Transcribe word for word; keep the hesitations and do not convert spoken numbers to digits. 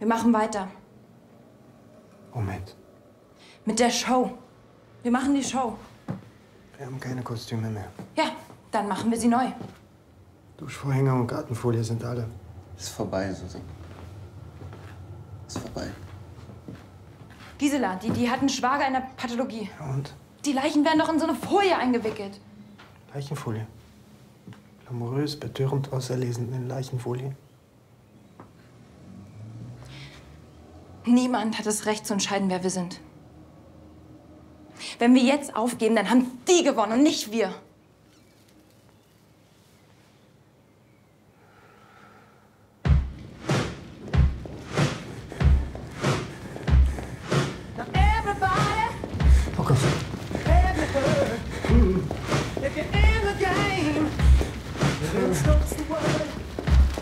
Wir machen weiter. Moment. Mit der Show. Wir machen die Show. Wir haben keine Kostüme mehr. Ja, dann machen wir sie neu. Duschvorhänge und Gartenfolie sind alle. Ist vorbei, Susi. Ist vorbei. Gisela, die, die hat einen Schwager in der Pathologie. Ja, und? Die Leichen werden doch in so eine Folie eingewickelt. Leichenfolie. Glamourös, betörend auserlesen in Leichenfolie. Niemand hat das Recht zu entscheiden, wer wir sind. Wenn wir jetzt aufgeben, dann haben die gewonnen und nicht wir.